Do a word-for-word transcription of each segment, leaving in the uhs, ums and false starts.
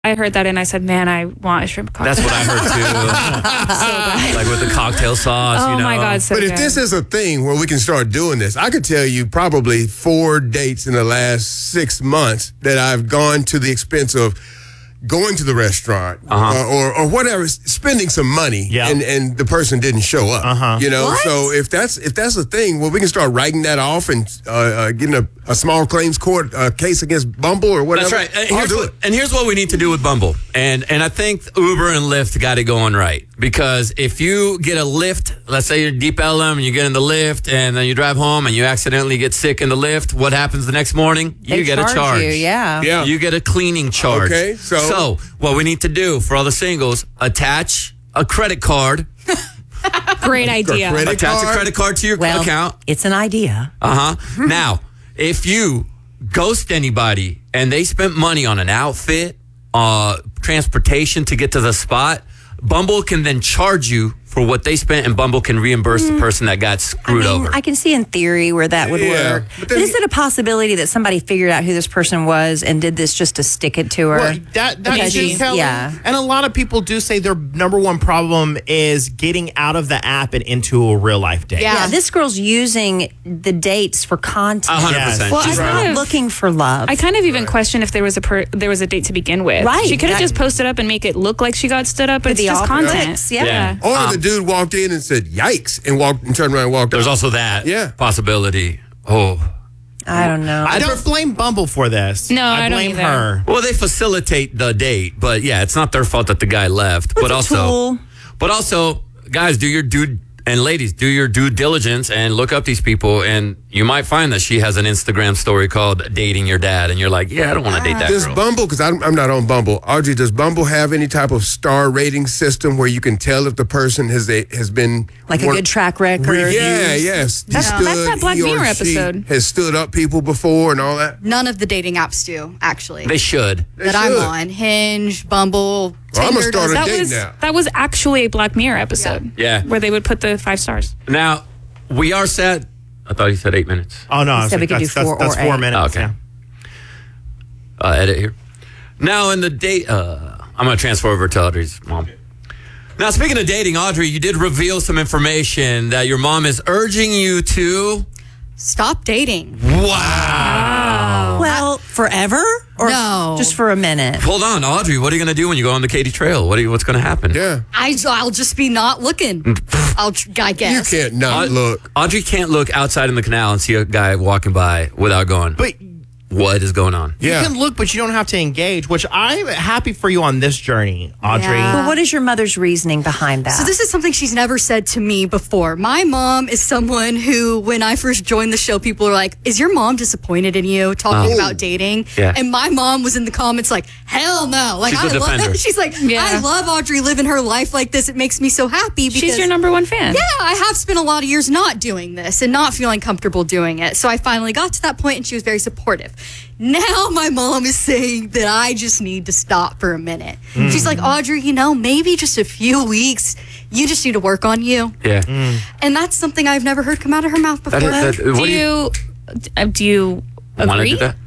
I heard that and I said, man, I want a shrimp cocktail. That's what I heard too. Like with the cocktail sauce, oh you know. my God, so But if good. this is a thing where we can start doing this, I could tell you probably four dates in the last six months that I've gone to the expense of going to the restaurant Uh-huh. uh, or or whatever, spending some money, Yeah. and, and the person didn't show up. Uh-huh. You know, What? so if that's if that's a thing, well, we can start writing that off and uh, uh, getting a, a small claims court uh, case against Bumble or whatever. That's right. And I'll here's, do what, it. and here's what we need to do with Bumble. And and I think Uber and Lyft got it going right. Because if you get a Lyft, let's say you're in Deep Ellum and you get in the Lyft and then you drive home and you accidentally get sick in the Lyft, what happens the next morning? You They get charge a charge. you, yeah. Yeah. You get a cleaning charge. Okay, so- So what we need to do for all the singles, attach a credit card. Great idea. credit attach card? a credit card to your Well, account. it's an idea. Uh-huh. Now, if you ghost anybody and they spent money on an outfit, uh, transportation to get to the spot, Bumble can then charge you for what they spent, and Bumble can reimburse the person that got I screwed mean, over. I can see in theory where that would Yeah, work. but But, then is you- it a possibility that somebody figured out who this person was and did this just to stick it to her? Well, that that Because is she's- Kelly. yeah. And a lot of people do say their number one problem is getting out of the app and into a real life date. Yeah. Yeah, this girl's using the dates for content. A hundred Yes. percent. Well, She's I not kind of- looking for love. I kind of even question if there was a per, there was a date to begin with. Right. She could have That- just posted up and make it look like she got stood up, but For it's the just optics, content. yeah. Yeah. Or Um, the dude walked in and said, yikes, and walked and turned around and walked There's out. also that Yeah. possibility. Oh. I don't know. I don't blame Bumble for this. No, I don't blame either. her. Well, they facilitate the date, but yeah, it's not their fault that the guy left. but a also, tool. but also, guys, do your due and ladies, do your due diligence and look up these people, and you might find that she has an Instagram story called "Dating Your Dad," and you're like, yeah, I don't want to date that Does girl. Bumble, because I'm, I'm not on Bumble, Audrey, does Bumble have any type of star rating system where you can tell if the person has a, has been like a one- good track record. Yeah, Reviews. yes. That's- Stood- that's that Black he or Mirror she episode. Has stood up people before and all that. None of the dating apps do, actually. They should. that They I'm should. on. Hinge, Bumble, Well, I'm gonna Tinder. start does a that date was- now. That was actually a Black Mirror episode. Yeah. Where they would put the five stars. Now we are set. I thought he said eight minutes. Oh no, I was said we like, could do that's, that's, four that's or four eight. minutes. Okay. Yeah. Uh, edit here. Now in the date, uh, I'm gonna transfer over to Audrey's mom. Now speaking of dating, Audrey, you did reveal some information that your mom is urging you to. Stop dating. Wow. Well, forever or No. just for a minute? Hold on, Audrey. What are you gonna do when you go on the Katy Trail? What are you, what's gonna happen? Yeah. I, I'll just be not looking. I'll, tr- I You guess. can't not Aud- look. Audrey can't look outside in the canal and see a guy walking by without going, But what is going on? Yeah. you can look, but you don't have to engage. Which I'm happy for you on this journey, Audrey. Yeah. Well, what is your mother's reasoning behind that? So this is something she's never said to me before. My mom is someone who, when I first joined the show, people were like, is your mom disappointed in you talking Oh. about dating? Yeah. And my mom was in the comments like, hell no. Like, She's a I love defender. She's like, Yeah. I love Audrey living her life like this. It makes me so happy because She's your number one fan. yeah, I have spent a lot of years not doing this and not feeling comfortable doing it. So I finally got to that point and she was very supportive. Now my mom is saying that I just need to stop for a minute. She's like, Audrey, you know, maybe just a few weeks. You just need to work on you. Yeah. And that's something I've never heard come out of her mouth before. That is, that, what Do do you, you, uh, do you want to agree? do that?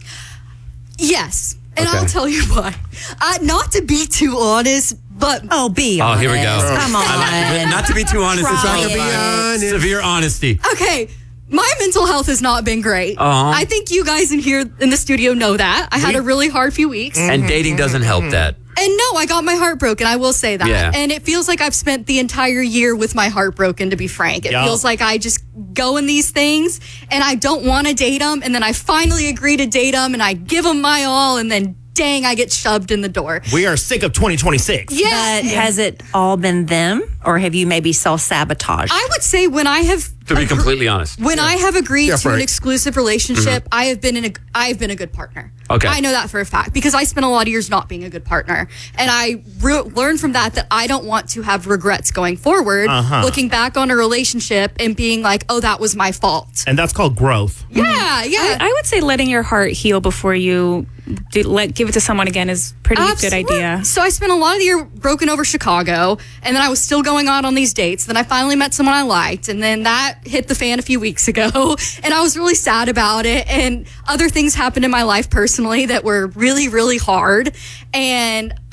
Yes. And Okay. I'll tell you why. Uh, not to be too honest, but oh, be Oh, honest. here we go. Come on. Not to be too honest, it's Try all it. about severe honesty. okay. My mental health has not been great. Uh-huh. I think you guys in here in the studio know that. I had a really hard few weeks. And dating doesn't help that. And no, I got my heart broken. I will say that. Yeah. And it feels like I've spent the entire year with my heart broken, to be frank. It Yeah. feels like I just go in these things and I don't want to date them. And then I finally agree to date them and I give them my all. And then dang, I get shoved in the door. We are sick of twenty twenty-six. Yeah. But has it all been them, or have you maybe self-sabotaged? I would say when I have To be completely honest. when I have agreed Yeah, to an Frank. exclusive relationship, I have been in a I have been a good partner. Okay. I know that for a fact because I spent a lot of years not being a good partner, and I re- learned from that that I don't want to have regrets going forward, Uh-huh. looking back on a relationship and being like, "Oh, that was my fault." And that's called growth. Yeah, yeah. I would say letting your heart heal before you do, let give it to someone again is pretty Absolutely. good idea. So I spent a lot of the year broken over Chicago, and then I was still going out on these dates. Then I finally met someone I liked, and then that hit the fan a few weeks ago, and I was really sad about it. And other things happened in my life personally that were really, really hard, and